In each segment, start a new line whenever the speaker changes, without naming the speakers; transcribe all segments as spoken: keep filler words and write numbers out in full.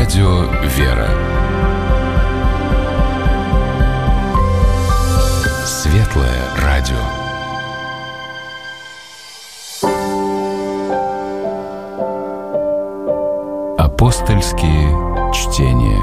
Радио «Вера». Светлое радио. Апостольские чтения.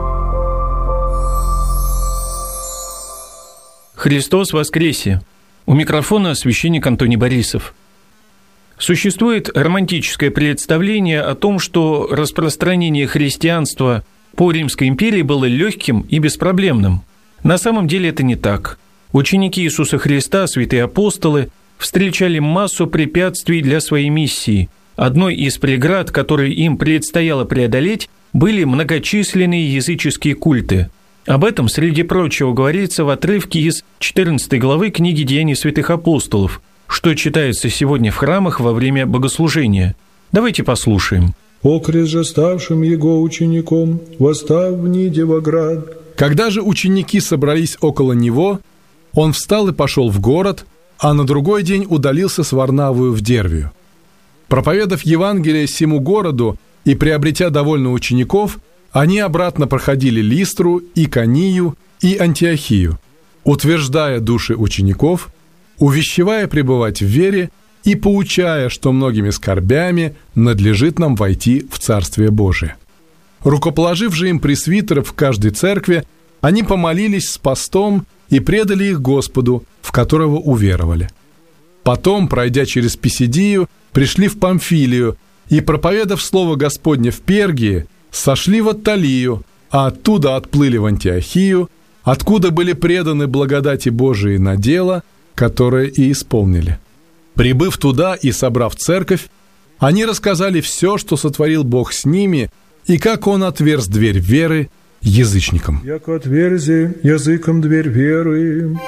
Христос воскресе! У микрофона священник Антоний Борисов. Существует романтическое представление о том, что распространение христианства по Римской империи было легким и беспроблемным. На самом деле это не так. Ученики Иисуса Христа, святые апостолы, встречали массу препятствий для своей миссии. Одной из преград, которые им предстояло преодолеть, были многочисленные языческие культы. Об этом, среди прочего, говорится в отрывке из четырнадцатой главы книги «Деяний святых апостолов», что читается сегодня в храмах во время богослужения. Давайте послушаем.
«Окрест же ставшим его учеником, восстав в Ниде во град».
Когда же ученики собрались около него, он встал и пошел в город, а на другой день удалился с Варнавою в Дервию. Проповедав Евангелие сему городу и приобретя довольно учеников, они обратно проходили Листру, Иконию и Антиохию, утверждая души учеников, увещевая пребывать в вере и поучая, что многими скорбями надлежит нам войти в Царствие Божие. Рукоположив же им пресвитеров в каждой церкви, они помолились с постом и предали их Господу, в которого уверовали. Потом, пройдя через Писидию, пришли в Памфилию и, проповедав слово Господне в Пергии, сошли в Атталию, а оттуда отплыли в Антиохию, откуда были преданы благодати Божией на дело, которое и исполнили. Прибыв туда и собрав церковь, они рассказали все, что сотворил Бог с ними, и как Он отверз дверь веры язычникам.
«Яко отверзи языком дверь веры».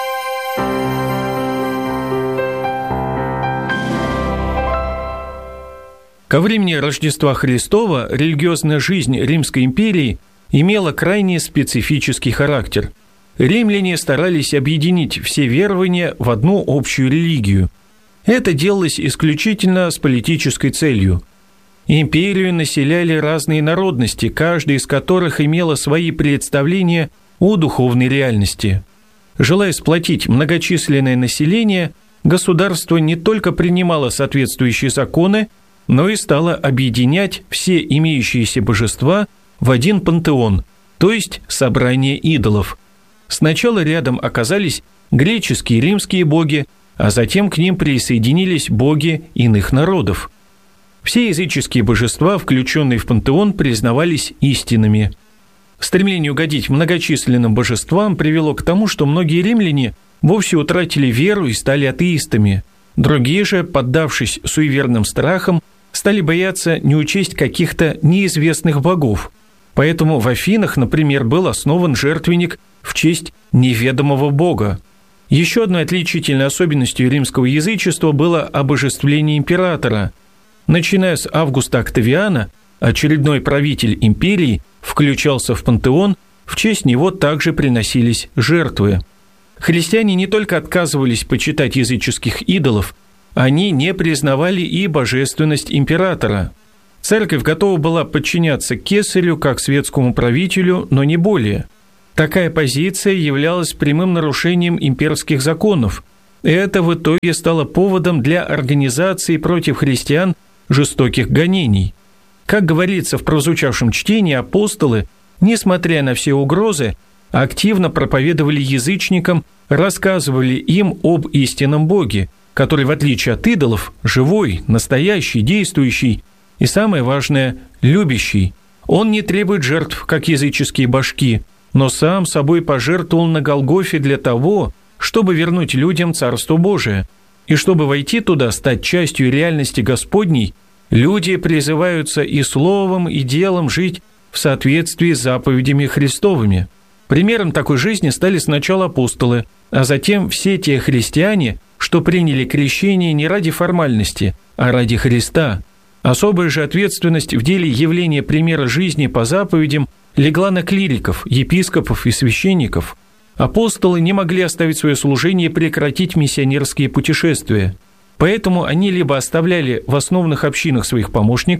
Ко времени Рождества Христова религиозная жизнь Римской империи имела крайне специфический характер. Римляне старались объединить все верования в одну общую религию. Это делалось исключительно с политической целью. Империю населяли разные народности, каждая из которых имела свои представления о духовной реальности. Желая сплотить многочисленное население, государство не только принимало соответствующие законы, но и стало объединять все имеющиеся божества в один пантеон, то есть собрание идолов. Сначала рядом оказались греческие и римские боги, а затем к ним присоединились боги иных народов. Все языческие божества, включенные в пантеон, признавались истинными. Стремление угодить многочисленным божествам привело к тому, что многие римляне вовсе утратили веру и стали атеистами. Другие же, поддавшись суеверным страхам, стали бояться не учесть каких-то неизвестных богов. Поэтому в Афинах, например, был основан жертвенник в честь неведомого бога. Еще одной отличительной особенностью римского язычества было обожествление императора. Начиная с Августа Октавиана, очередной правитель империи включался в пантеон, в честь него также приносились жертвы. Христиане не только отказывались почитать языческих идолов, они не признавали и божественность императора. Церковь готова была подчиняться кесарю как светскому правителю, но не более. Такая позиция являлась прямым нарушением имперских законов. Это в итоге стало поводом для организации против христиан жестоких гонений. Как говорится в прозвучавшем чтении, апостолы, несмотря на все угрозы, активно проповедовали язычникам, рассказывали им об истинном Боге, который, в отличие от идолов, живой, настоящий, действующий и, самое важное, любящий. Он не требует жертв, как языческие божки, но сам собой пожертвовал на Голгофе для того, чтобы вернуть людям Царство Божие. И чтобы войти туда, стать частью реальности Господней, люди призываются и словом, и делом жить в соответствии с заповедями Христовыми. Примером такой жизни стали сначала апостолы, а затем все те христиане, что приняли крещение не ради формальности, а ради Христа. Особая же ответственность в деле явления примера жизни по заповедям легла на клириков, епископов и священников. Апостолы не могли оставить свое служение и прекратить миссионерские путешествия. Поэтому они либо оставляли в основных общинах своих помощников,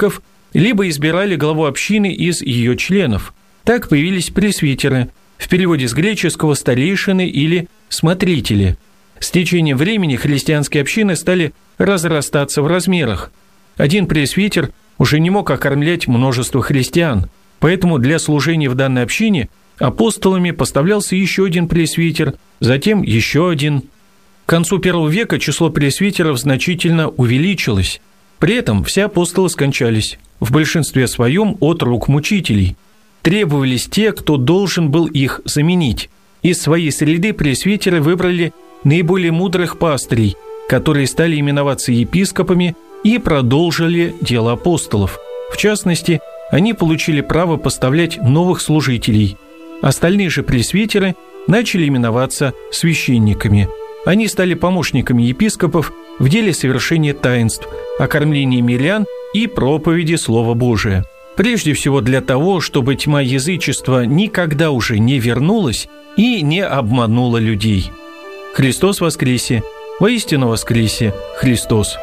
либо избирали главу общины из ее членов. Так появились пресвитеры, в переводе с греческого «старейшины» или «смотрители». С течением времени христианские общины стали разрастаться в размерах. Один пресвитер уже не мог окормлять множество христиан, поэтому для служения в данной общине апостолами поставлялся еще один пресвитер, затем еще один. К концу первого века число пресвитеров значительно увеличилось. При этом все апостолы скончались, в большинстве своем от рук мучителей. Требовались те, кто должен был их заменить. Из своей среды пресвитеры выбрали наиболее мудрых пастырей, которые стали именоваться епископами и продолжили дело апостолов. В частности, они получили право поставлять новых служителей. Остальные же пресвитеры начали именоваться священниками. Они стали помощниками епископов в деле совершения таинств, окормления мирян и проповеди Слова Божия. Прежде всего для того, чтобы тьма язычества никогда уже не вернулась и не обманула людей. Христос воскресе! Воистину воскресе Христос!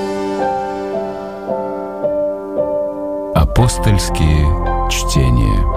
Апостольские чтения.